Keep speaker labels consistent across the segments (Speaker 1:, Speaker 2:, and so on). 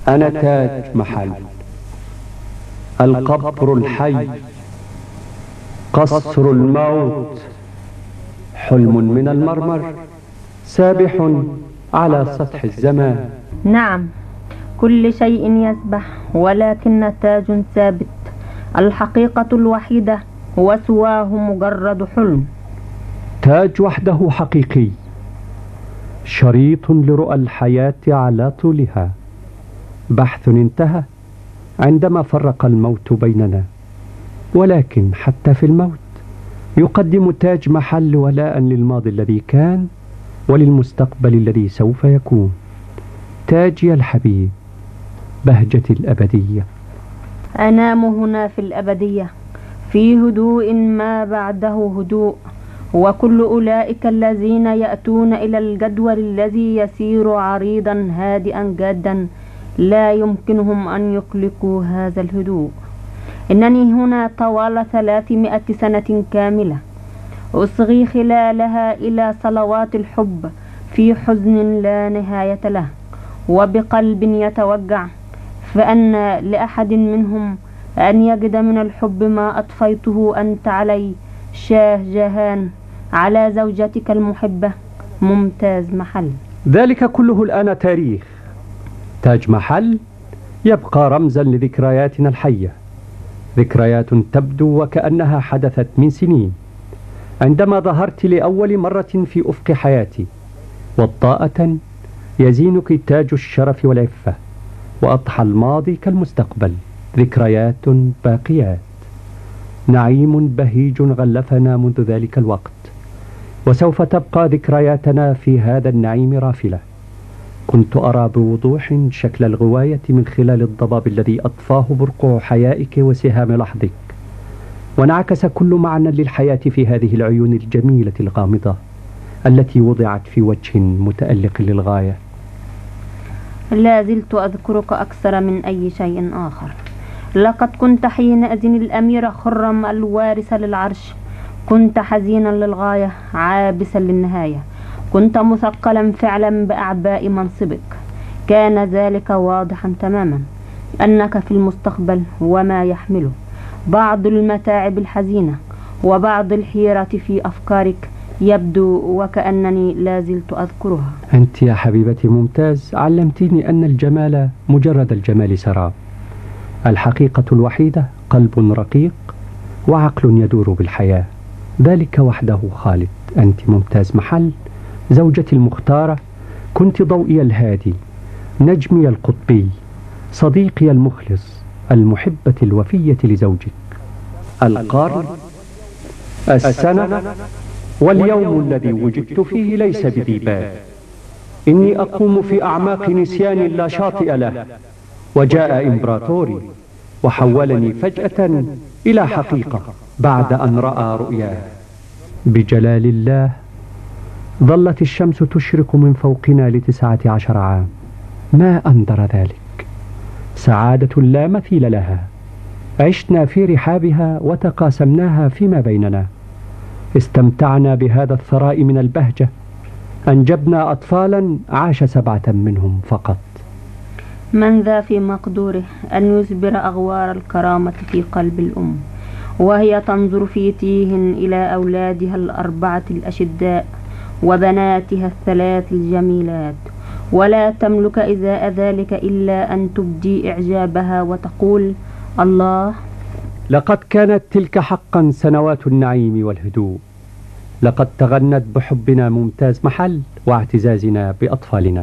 Speaker 1: أنا تاج محل، القبر الحي، قصر الموت، حلم من المرمر سابح على سطح الزمان.
Speaker 2: نعم، كل شيء يسبح ولكن تاج ثابت، الحقيقة الوحيدة وسواه مجرد حلم.
Speaker 1: تاج وحده حقيقي، شريط لرؤى الحياة على طولها، بحث انتهى عندما فرق الموت بيننا، ولكن حتى في الموت يقدم تاج محل ولاء للماضي الذي كان وللمستقبل الذي سوف يكون. تاجي الحبيب، بهجتي الأبدية.
Speaker 2: أنام هنا في الأبدية، في هدوء ما بعده هدوء، وكل أولئك الذين يأتون إلى الجدول الذي يسير عريضا هادئا جادا لا يمكنهم أن يقلقوا هذا الهدوء. إنني هنا طوال 300 سنة كاملة، أصغي خلالها إلى صلوات الحب في حزن لا نهاية له، وبقلب يتوجع، فأن لأحد منهم أن يجد من الحب ما أطفيته أنت علي، شاه جهان، على زوجتك المحبة ممتاز محل.
Speaker 1: ذلك كله الآن تاريخ. تاج محل يبقى رمزا لذكرياتنا الحية، ذكريات تبدو وكأنها حدثت من سنين، عندما ظهرت لأول مرة في أفق حياتي، وطاءة يزينك تاج الشرف والعفة، وأضحى الماضي كالمستقبل، ذكريات باقيات، نعيم بهيج غلفنا منذ ذلك الوقت، وسوف تبقى ذكرياتنا في هذا النعيم رافلة. كنت أرى بوضوح شكل الغواية من خلال الضباب الذي أطفاه برقع حيائك وسهام لحظك، وانعكس كل معنى للحياة في هذه العيون الجميلة الغامضة التي وضعت في وجه متألق للغاية.
Speaker 2: لا زلت أذكرك أكثر من أي شيء آخر. لقد كنت حينئذ الأمير خرم الوارث للعرش، كنت حزينا للغاية، عابسا للنهاية، كنت مثقلا فعلا بأعباء منصبك. كان ذلك واضحا تماما أنك في المستقبل وما يحمله بعض المتاعب الحزينة وبعض الحيرة في أفكارك، يبدو وكأنني لا زلت أذكرها.
Speaker 1: أنت يا حبيبتي ممتاز، علمتيني أن الجمال مجرد الجمال سراب، الحقيقة الوحيدة قلب رقيق وعقل يدور بالحياة، ذلك وحده خالد. أنت ممتاز محل، زوجتي المختارة، كنت ضوئي الهادي، نجمي القطبي، صديقي المخلص، المحبة الوفية لزوجك. القرن، السنة، واليوم الذي وجدت فيه ليس بذي بال. إني أقوم في أعماق نسيان لا شاطئ له، وجاء إمبراطوري وحولني فجأة إلى حقيقة بعد أن رأى رؤياه. بجلال الله ظلت الشمس تشرق من فوقنا ل19 عام، ما أنذر ذلك. سعادة لا مثيل لها، عشنا في رحابها وتقاسمناها فيما بيننا، استمتعنا بهذا الثراء من البهجة، أنجبنا أطفالا عاش 7 منهم فقط.
Speaker 2: من ذا في مقدوره أن يثبر أغوار الكرامة في قلب الأم، وهي تنظر في تيه إلى أولادها 4 الأشداء وبناتها 3 الجميلات، ولا تملك إزاء ذلك إلا أن تبدي إعجابها وتقول: الله،
Speaker 1: لقد كانت تلك حقا سنوات النعيم والهدوء، لقد تغنت بحبنا ممتاز محل واعتزازنا بأطفالنا.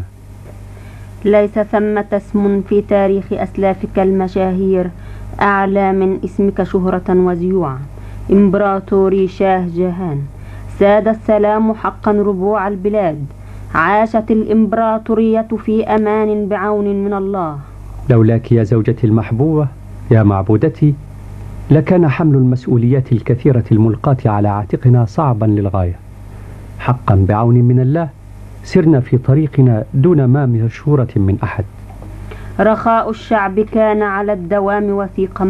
Speaker 2: ليس ثمة اسم في تاريخ أسلافك المشاهير أعلى من اسمك شهرة وزيوعا. إمبراطوري شاه جهان، ساد السلام حقا ربوع البلاد، عاشت الإمبراطورية في أمان بعون من الله.
Speaker 1: لولاك يا زوجتي المحبوبة يا معبودتي لكان حمل المسؤوليات الكثيرة الملقاة على عاتقنا صعبا للغاية. حقا بعون من الله سرنا في طريقنا دون ما مشورة من أحد.
Speaker 2: رخاء الشعب كان على الدوام وثيقا